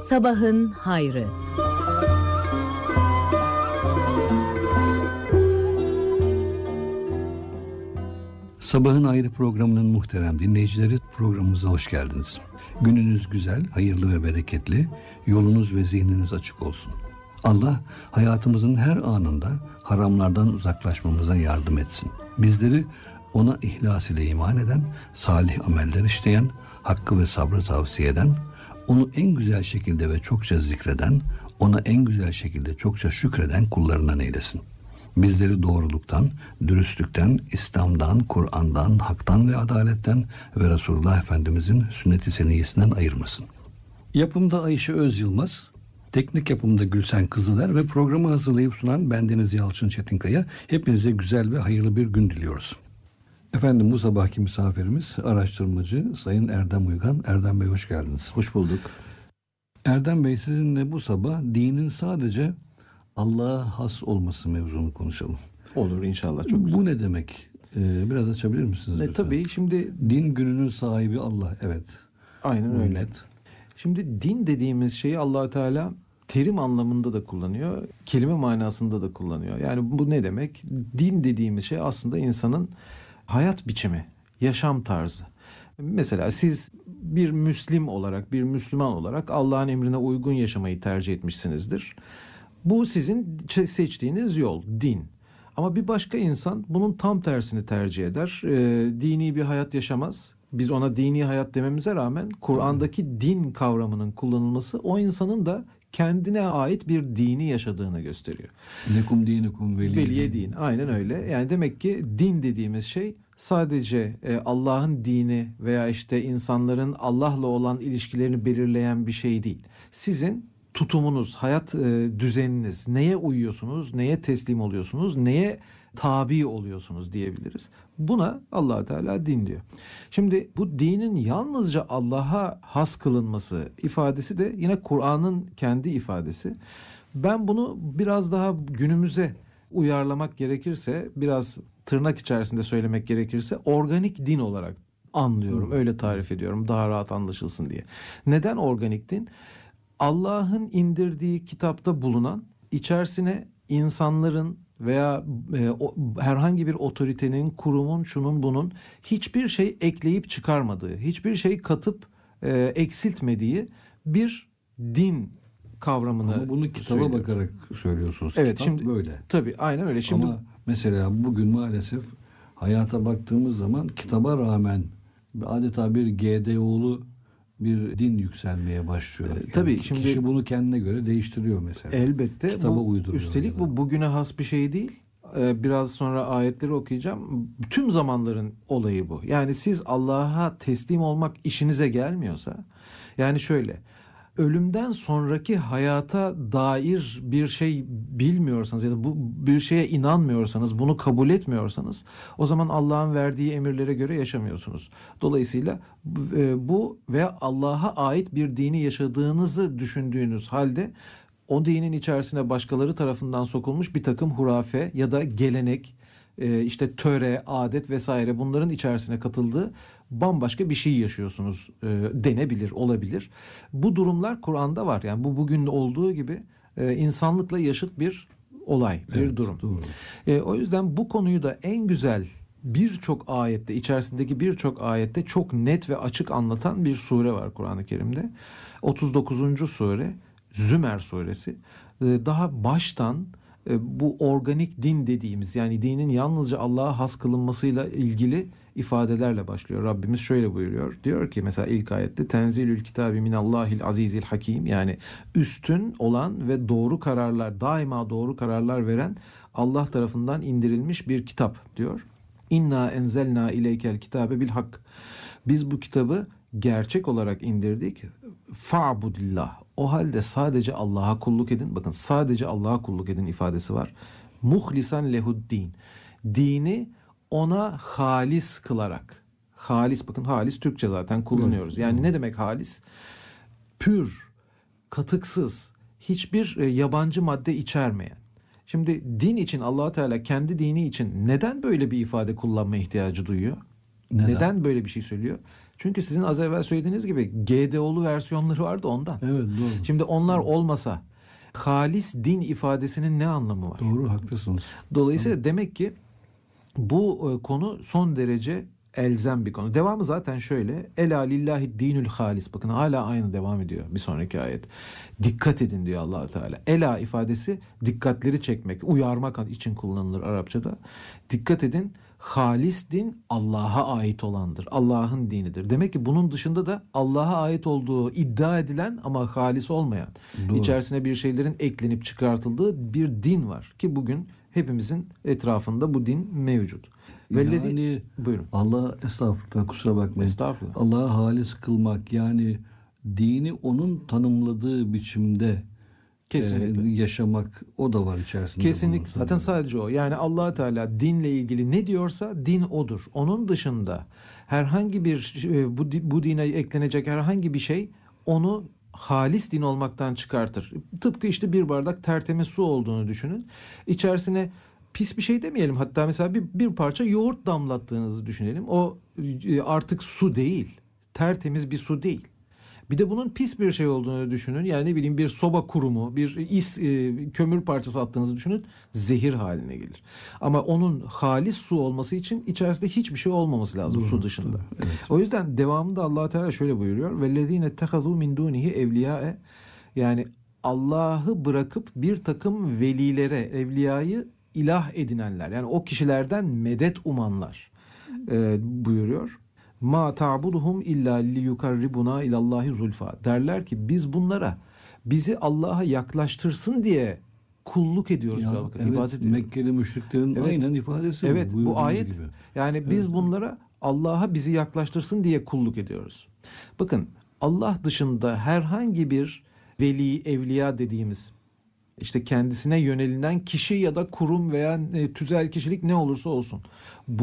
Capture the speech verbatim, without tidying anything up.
Sabahın hayrı. Sabahın Hayrı programının muhterem dinleyicileri, programımıza hoş geldiniz. Gününüz güzel, hayırlı ve bereketli, yolunuz ve zihniniz açık olsun. Allah hayatımızın her anında haramlardan uzaklaşmamıza yardım etsin. Bizleri ona ihlas ile iman eden, salih ameller işleyen, hakkı ve sabrı tavsiye eden, onu en güzel şekilde ve çokça zikreden, ona en güzel şekilde çokça şükreden kullarından eylesin. Bizleri doğruluktan, dürüstlükten, İslam'dan, Kur'an'dan, haktan ve adaletten ve Resulullah Efendimizin sünnet-i seniyyesinden ayırmasın. Yapımda Ayşe Öz Yılmaz, teknik yapımda Gülsen Kızıler ve programı hazırlayıp sunan bendeniz Yalçın Çetinkaya. Hepinize güzel ve hayırlı bir gün diliyoruz. Efendim, bu sabahki misafirimiz araştırmacı Sayın Erdem Uygan. Erdem Bey, hoş geldiniz. Hoş bulduk. Erdem Bey, sizinle bu sabah dinin sadece Allah'a has olması mevzunu konuşalım. Olur inşallah, çok güzel. Bu ne demek? Ee, biraz açabilir misiniz? E, tabii şimdi din gününün sahibi Allah. Evet. Aynen Bu öyle. net. Şimdi din dediğimiz şeyi Allah Teala terim anlamında da kullanıyor, kelime manasında da kullanıyor. Yani bu ne demek? Din dediğimiz şey aslında insanın hayat biçimi, yaşam tarzı. Mesela siz bir Müslim olarak, bir Müslüman olarak Allah'ın emrine uygun yaşamayı tercih etmişsinizdir. Bu sizin seçtiğiniz yol, din. Ama bir başka insan bunun tam tersini tercih eder. E, dini bir hayat yaşamaz. Biz ona dini hayat dememize rağmen Kur'an'daki din kavramının kullanılması o insanın da kendine ait bir dini yaşadığını gösteriyor. Lekum dinukum veliye, veliye din. Aynen öyle. Yani demek ki din dediğimiz şey sadece e, Allah'ın dini veya işte insanların Allah'la olan ilişkilerini belirleyen bir şey değil. Sizin tutumunuz, hayat e, düzeniniz, neye uyuyorsunuz, neye teslim oluyorsunuz, neye tabi oluyorsunuz diyebiliriz. Buna Allah Teala din diyor. Şimdi bu dinin yalnızca Allah'a has kılınması ifadesi de yine Kur'an'ın kendi ifadesi. Ben bunu biraz daha günümüze uyarlamak gerekirse, biraz tırnak içerisinde söylemek gerekirse organik din olarak anlıyorum. Öyle tarif ediyorum daha rahat anlaşılsın diye. Neden organik din? Allah'ın indirdiği kitapta bulunan, içerisine insanların veya e, o, herhangi bir otoritenin, kurumun, şunun bunun hiçbir şey ekleyip çıkarmadığı, hiçbir şey katıp e, eksiltmediği bir din kavramını. Ama bunu kitaba söylüyoruz. bakarak söylüyorsunuz. Evet, Kitap şimdi böyle. Tabii aynen öyle. Şimdi Ama mesela bugün maalesef hayata baktığımız zaman kitaba rağmen adeta bir G D O'lu bir din yükselmeye başlıyor. Yani tabii şimdi kişi bunu kendine göre değiştiriyor mesela. Elbette. Kitaba Bu, uyduruyor. üstelik bu bugüne has bir şey değil. Ee, biraz sonra ayetleri okuyacağım. Tüm zamanların olayı bu. Yani siz Allah'a teslim olmak işinize gelmiyorsa, yani şöyle, ölümden sonraki hayata dair bir şey bilmiyorsanız ya da bu bir şeye inanmıyorsanız, bunu kabul etmiyorsanız, o zaman Allah'ın verdiği emirlere göre yaşamıyorsunuz. Dolayısıyla bu veya Allah'a ait bir dini yaşadığınızı düşündüğünüz halde o dinin içerisine başkaları tarafından sokulmuş bir takım hurafe ya da gelenek, işte töre, adet vesaire, bunların içerisine katıldığı bambaşka bir şey yaşıyorsunuz e, denebilir, olabilir. Bu durumlar Kur'an'da var. Yani bu bugün olduğu gibi e, insanlıkla yaşıt bir olay, bir evet, durum. Doğru. E, o yüzden bu konuyu da en güzel birçok ayette, içerisindeki birçok ayette çok net ve açık anlatan bir sure var Kur'an-ı Kerim'de. otuz dokuzuncu sure Zümer suresi. E, daha baştan bu organik din dediğimiz, yani dinin yalnızca Allah'a has kılınmasıyla ilgili ifadelerle başlıyor. Rabbimiz şöyle buyuruyor. Diyor ki mesela ilk ayette Tenzilül kitabi minallahil azizil hakim, yani üstün olan ve doğru kararlar, daima doğru kararlar veren Allah tarafından indirilmiş bir kitap diyor. İnna enzelna ileykel kitabe bil hak. Biz bu kitabı gerçek olarak indirdik. Fa'budillah. O halde sadece Allah'a kulluk edin. Bakın, sadece Allah'a kulluk edin ifadesi var. Muhlisan lehuddin. Dini ona halis kılarak. Halis, bakın halis Türkçe zaten kullanıyoruz. Yani ne demek halis? Pür, katıksız, hiçbir yabancı madde içermeyen. Şimdi din için Allah Teala kendi dini için neden böyle bir ifade kullanma ihtiyacı duyuyor? Neden? Neden böyle bir şey söylüyor? Çünkü sizin az evvel söylediğiniz gibi G D O'lu versiyonları vardı ondan. Evet, doğru. Şimdi onlar olmasa halis din ifadesinin ne anlamı var? Doğru, haklısınız. Dolayısıyla demek ki bu e, konu son derece elzem bir konu. Devamı zaten şöyle. Ela lillahi dinül halis. Bakın hala aynı devam ediyor bir sonraki ayet. Dikkat edin diyor Allah Teala. Ela ifadesi dikkatleri çekmek, uyarmak için kullanılır Arapçada. Dikkat edin. Halis din Allah'a ait olandır. Allah'ın dinidir. Demek ki bunun dışında da Allah'a ait olduğu iddia edilen ama halis olmayan, Doğru. içerisine bir şeylerin eklenip çıkartıldığı bir din var. Ki bugün hepimizin etrafında bu din mevcut. Vellezi- Yani Buyurun. Allah, estağfurullah, kusura bakmayın. Estağfurullah. Allah'a halis kılmak, yani dini onun tanımladığı biçimde Kesinlikle. e, yaşamak, o da var içerisinde. Kesinlikle. bunun. Zaten sadece o. Yani Allah Teala dinle ilgili ne diyorsa din odur. Onun dışında herhangi bir e, bu di- bu dine eklenecek herhangi bir şey onu halis din olmaktan çıkartır. Tıpkı işte bir bardak tertemiz su olduğunu düşünün. İçerisine pis bir şey demeyelim. Hatta mesela bir, bir parça yoğurt damlattığınızı düşünelim. O e, artık su değil. Tertemiz bir su değil. Bir de bunun pis bir şey olduğunu düşünün. Yani ne bileyim bir soba kurumu, bir is e, kömür parçası attığınızı düşünün. Zehir haline gelir. Ama onun halis su olması için içerisinde hiçbir şey olmaması lazım Doğru, su dışında. doğru, evet. O yüzden devamında Allah Teala şöyle buyuruyor. Vellezine tehazû min dûnihi evliyâe. Yani Allah'ı bırakıp bir takım velilere, evliyayı ilah edinenler. Yani o kişilerden medet umanlar e, buyuruyor. Ma ta'buduhum illa liyukarribuna ilallahi zulfa. Derler ki biz bunlara bizi Allah'a yaklaştırsın diye kulluk ediyoruz. Ya, diyor. Bakın, evet, ibadet ediyoruz. Mekkeli müşriklerin Evet. aynen ifadesi Evet, bu buyurduğunuz ayet gibi. yani biz bunlara Allah'a bizi yaklaştırsın diye kulluk ediyoruz. Bakın Allah dışında herhangi bir veli, evliya dediğimiz işte kendisine yönelilen kişi ya da kurum veya e, tüzel kişilik ne olursa olsun